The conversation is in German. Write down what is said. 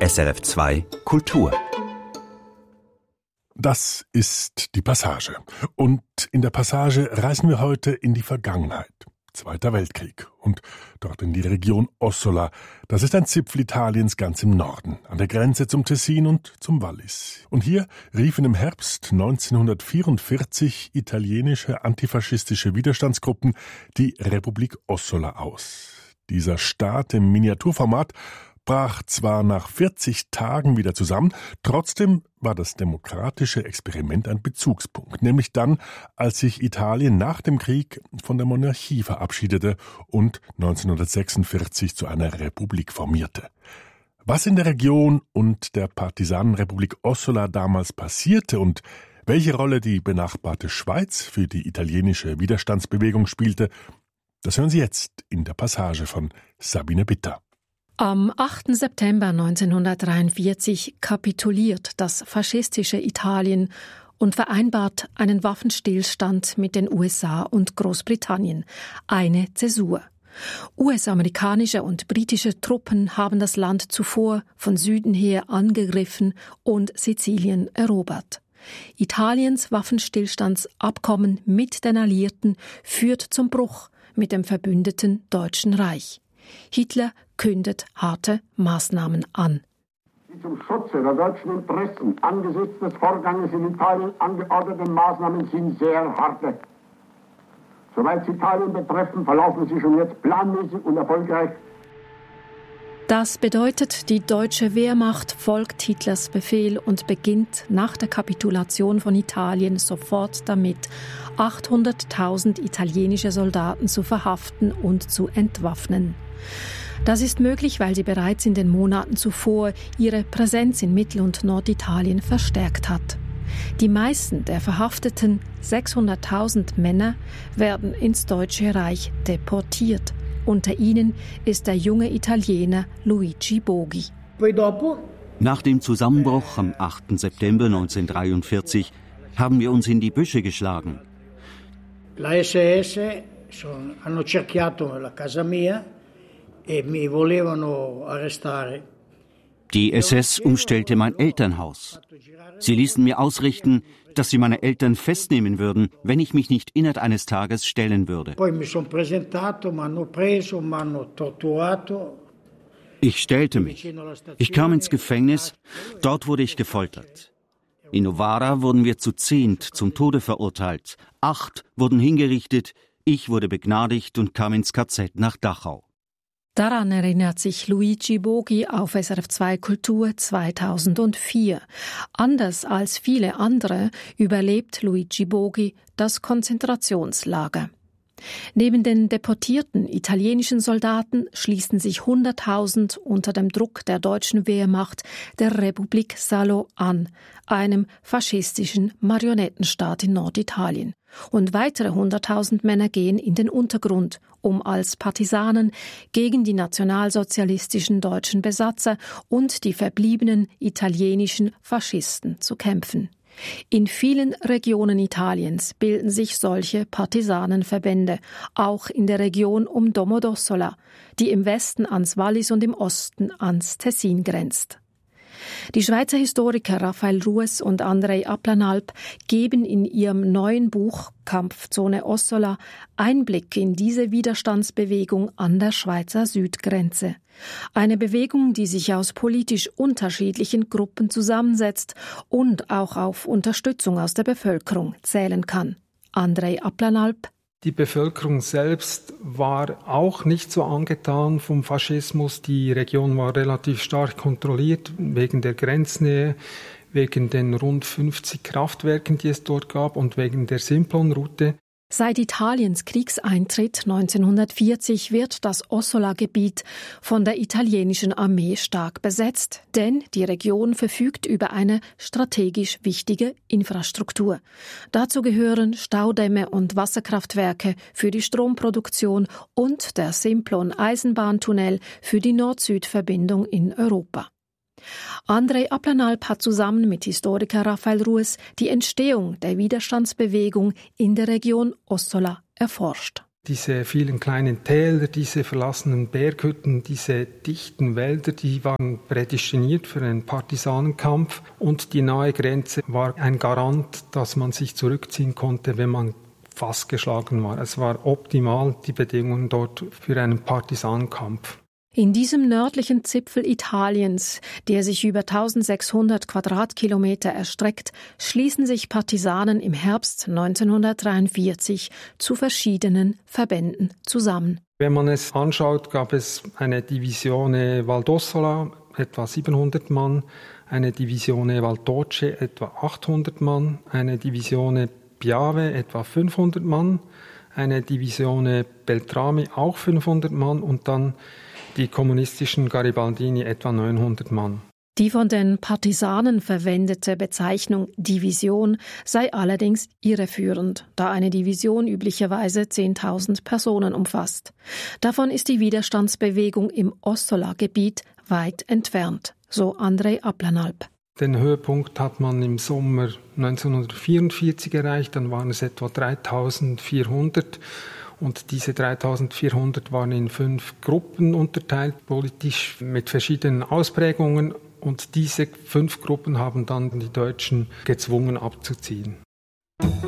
SRF 2 Kultur. Das ist die Passage. Und in der Passage reisen wir heute in die Vergangenheit. Zweiter Weltkrieg. Und dort in die Region Ossola. Das ist ein Zipfel Italiens ganz im Norden, an der Grenze zum Tessin und zum Wallis. Und hier riefen im Herbst 1944 italienische antifaschistische Widerstandsgruppen die Republik Ossola aus. Dieser Staat im Miniaturformat brach zwar nach 40 Tagen wieder zusammen, trotzdem war das demokratische Experiment ein Bezugspunkt, nämlich dann, als sich Italien nach dem Krieg von der Monarchie verabschiedete und 1946 zu einer Republik formierte. Was in der Region und der Partisanenrepublik Ossola damals passierte und welche Rolle die benachbarte Schweiz für die italienische Widerstandsbewegung spielte, das hören Sie jetzt in der Passage von Sabine Bitter. Am 8. September 1943 kapituliert das faschistische Italien und vereinbart einen Waffenstillstand mit den USA und Großbritannien, eine Zäsur. US-amerikanische und britische Truppen haben das Land zuvor von Süden her angegriffen und Sizilien erobert. Italiens Waffenstillstandsabkommen mit den Alliierten führt zum Bruch mit dem verbündeten Deutschen Reich. Hitler kündet harte Maßnahmen an. Die zum Schutze der deutschen Interessen angesichts des Vorganges in Italien angeordneten Maßnahmen sind sehr harte. Soweit sie Italien betreffen, verlaufen sie schon jetzt planmäßig und erfolgreich. Das bedeutet, die deutsche Wehrmacht folgt Hitlers Befehl und beginnt nach der Kapitulation von Italien sofort damit, 800.000 italienische Soldaten zu verhaften und zu entwaffnen. Das ist möglich, weil sie bereits in den Monaten zuvor ihre Präsenz in Mittel- und Norditalien verstärkt hat. Die meisten der verhafteten 600.000 Männer werden ins Deutsche Reich deportiert. Unter ihnen ist der junge Italiener Luigi Boghi. Nach dem Zusammenbruch am 8. September 1943 haben wir uns in die Büsche geschlagen. La SS hanno cerchiato la casa mia e mi volevano arrestare. Die SS umstellte mein Elternhaus. Sie ließen mir ausrichten, dass sie meine Eltern festnehmen würden, wenn ich mich nicht innerhalb eines Tages stellen würde. Ich stellte mich. Ich kam ins Gefängnis, dort wurde ich gefoltert. In Novara wurden wir zu 10 zum Tode verurteilt, 8 wurden hingerichtet, ich wurde begnadigt und kam ins KZ nach Dachau. Daran erinnert sich Luigi Boghi auf SRF 2 Kultur 2004. Anders als viele andere überlebt Luigi Boghi das Konzentrationslager. Neben den deportierten italienischen Soldaten schließen sich 100.000 unter dem Druck der deutschen Wehrmacht der Republik Salo an, einem faschistischen Marionettenstaat in Norditalien. Und weitere 100.000 Männer gehen in den Untergrund, um als Partisanen gegen die nationalsozialistischen deutschen Besatzer und die verbliebenen italienischen Faschisten zu kämpfen. In vielen Regionen Italiens bilden sich solche Partisanenverbände, auch in der Region um Domodossola, die im Westen ans Wallis und im Osten ans Tessin grenzt. Die Schweizer Historiker Raphael Rues und Andrei Aplanalp geben in ihrem neuen Buch Kampfzone Ossola Einblick in diese Widerstandsbewegung an der Schweizer Südgrenze. Eine Bewegung, die sich aus politisch unterschiedlichen Gruppen zusammensetzt und auch auf Unterstützung aus der Bevölkerung zählen kann. Andrei Aplanalp. Die Bevölkerung selbst war auch nicht so angetan vom Faschismus. Die Region war relativ stark kontrolliert wegen der Grenznähe, wegen den rund 50 Kraftwerken, die es dort gab und wegen der Simplon-Route. Seit Italiens Kriegseintritt 1940 wird das Ossola-Gebiet von der italienischen Armee stark besetzt, denn die Region verfügt über eine strategisch wichtige Infrastruktur. Dazu gehören Staudämme und Wasserkraftwerke für die Stromproduktion und der Simplon-Eisenbahntunnel für die Nord-Süd-Verbindung in Europa. Andrei Aplanalp hat zusammen mit Historiker Raphael Rues die Entstehung der Widerstandsbewegung in der Region Ossola erforscht. Diese vielen kleinen Täler, diese verlassenen Berghütten, diese dichten Wälder, die waren prädestiniert für einen Partisanenkampf. Und die nahe Grenze war ein Garant, dass man sich zurückziehen konnte, wenn man fast geschlagen war. Es war optimal, die Bedingungen dort für einen Partisanenkampf. In diesem nördlichen Zipfel Italiens, der sich über 1600 Quadratkilometer erstreckt, schließen sich Partisanen im Herbst 1943 zu verschiedenen Verbänden zusammen. Wenn man es anschaut, gab es eine Divisione Valdossola, etwa 700 Mann, eine Divisione Valdoce, etwa 800 Mann, eine Divisione Piave, etwa 500 Mann, eine Divisione Beltrami, auch 500 Mann und dann die kommunistischen Garibaldini, etwa 900 Mann. Die von den Partisanen verwendete Bezeichnung Division sei allerdings irreführend, da eine Division üblicherweise 10.000 Personen umfasst. Davon ist die Widerstandsbewegung im Ossola-Gebiet weit entfernt, so Andrej Ablanalp. Den Höhepunkt hat man im Sommer 1944 erreicht, dann waren es etwa 3.400. Und diese 3.400 waren in 5 Gruppen unterteilt, politisch mit verschiedenen Ausprägungen. Und diese 5 Gruppen haben dann die Deutschen gezwungen abzuziehen.